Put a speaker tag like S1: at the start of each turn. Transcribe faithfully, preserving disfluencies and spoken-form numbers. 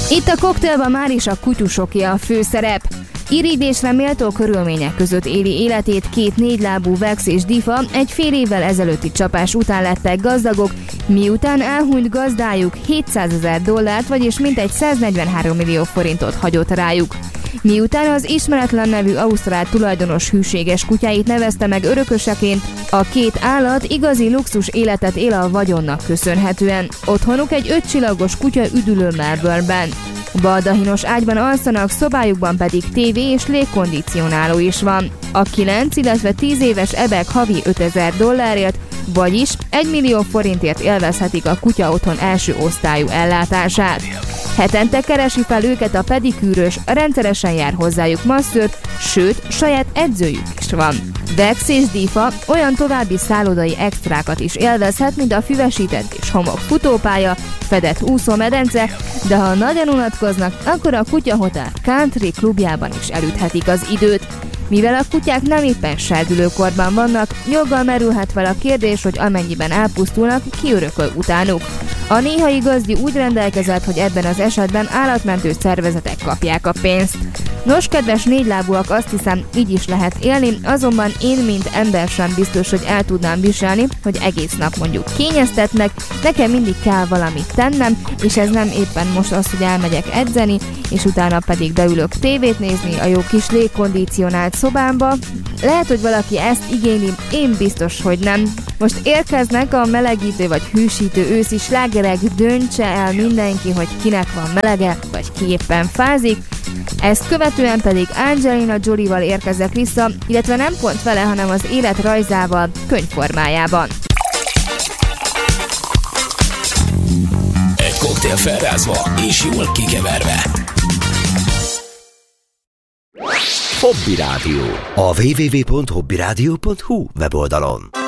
S1: Itt a koktélban már is a kutyusoké a főszerep. Irigylésre méltó körülmények között éli életét két négylábú Vex és Difa egy fél évvel ezelőtti csapás után lettek gazdagok, miután elhunyt gazdájuk hétszázezer dollárt, vagyis mintegy száznegyvenhárom millió forintot hagyott rájuk. Miután az ismeretlen nevű ausztrál tulajdonos hűséges kutyáit nevezte meg örököseként, a két állat igazi luxus életet él a vagyonnak köszönhetően. Otthonuk egy ötcsillagos kutya üdülő Melbourneben. Baldahinos ágyban alszanak, szobájukban pedig tévé és légkondicionáló is van. A kilenc, illetve tíz éves ebek havi ötezer dollárért, vagyis egy millió forintért élvezhetik a kutya otthon első osztályú ellátását. Hetente keresi fel őket a pedikűrös, rendszeresen jár hozzájuk masször, sőt, saját edzőjük is van. Vex és Difa olyan további szállodai extrákat is élvezhet, mint a füvesített és homok futópálya, fedett úszómedence, de ha nagyon unatkoznak, akkor a Kutyahotel Country klubjában is elüthetik az időt. Mivel a kutyák nem éppen serdülőkorban vannak, joggal merülhet fel a kérdés, hogy amennyiben elpusztulnak, ki örököl utánuk. A néhai gazdi úgy rendelkezett, hogy ebben az esetben állatmentő szervezetek kapják a pénzt. Nos, kedves négylábúak, azt hiszem, így is lehet élni, azonban én, mint ember sem biztos, hogy el tudnám viselni, hogy egész nap mondjuk kényeztetnek, nekem mindig kell valamit tennem, és ez nem éppen most az, hogy elmegyek edzeni, és utána pedig beülök tévét nézni a jó kis légkondicionált szobámba. Lehet, hogy valaki ezt igényli, én biztos, hogy nem. Most érkeznek a melegítő vagy hűsítő őszi slágerek, döntse el mindenki, hogy kinek van melege, vagy ki éppen fázik. Ezt követően pedig Angelina Jolie-val érkezett vissza, illetve nem pont vele, hanem az élet rajzával, könyvformájában.
S2: Egy koktél felrázva és jól kikeverve.
S3: Hobby Rádió. A double-u double-u double-u pont hobby rádió pont hu weboldalon.